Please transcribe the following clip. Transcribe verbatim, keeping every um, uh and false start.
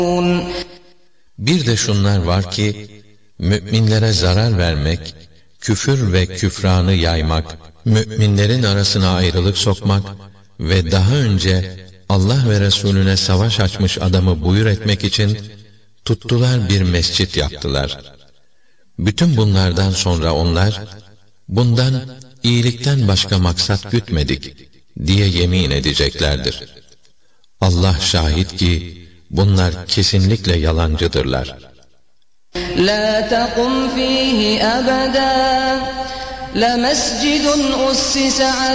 Bir de şunlar var ki, müminlere zarar vermek, küfür ve küfranı yaymak, müminlerin arasına ayrılık sokmak ve daha önce Allah ve Resulüne savaş açmış adamı buyur etmek için tuttular bir mescit yaptılar. Bütün bunlardan sonra onlar, bundan iyilikten başka maksat gütmedik diye yemin edeceklerdir. Allah şahit ki, bunlar kesinlikle yalancıdırlar. لَا تَقُمْ فِيهِ أَبَدًا لَمَسْجِدٌ أُسِّسَ